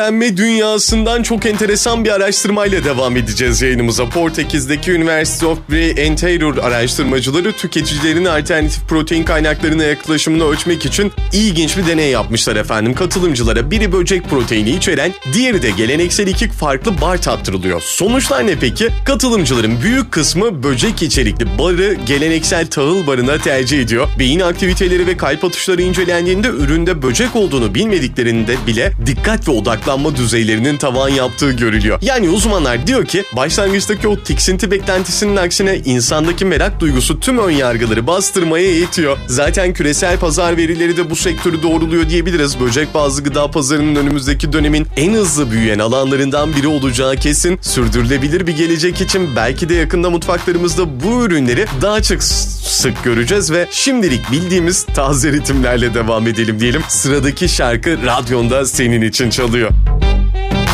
Beslenme dünyasından çok enteresan bir araştırmayla devam edeceğiz yayınımıza. Portekiz'deki University of the Interior araştırmacıları tüketicilerin alternatif protein kaynaklarına yaklaşımını ölçmek için ilginç bir deney yapmışlar efendim. Katılımcılara biri böcek proteini içeren, diğeri de geleneksel iki farklı bar tattırılıyor. Sonuçlar ne peki? Katılımcıların büyük kısmı böcek içerikli barı geleneksel tahıl barına tercih ediyor. Beyin aktiviteleri ve kalp atışları incelendiğinde üründe böcek olduğunu bilmediklerinde bile dikkat ve odaklanma düzeylerinin tavan yaptığı görülüyor. Yani uzmanlar diyor ki başlangıçtaki o tiksinti beklentisinin aksine insandaki merak duygusu tüm önyargıları bastırmaya yetiyor. Zaten küresel pazar verileri de bu sektörü doğruluyor diyebiliriz. Böcek bazlı gıda pazarının önümüzdeki dönemin en hızlı büyüyen alanlarından biri olacağı kesin. Sürdürülebilir bir gelecek için belki de yakında mutfaklarımızda bu ürünleri daha çok sık göreceğiz ve şimdilik bildiğimiz taze ritimlerle devam edelim diyelim. Sıradaki şarkı radyonda senin için çalıyor.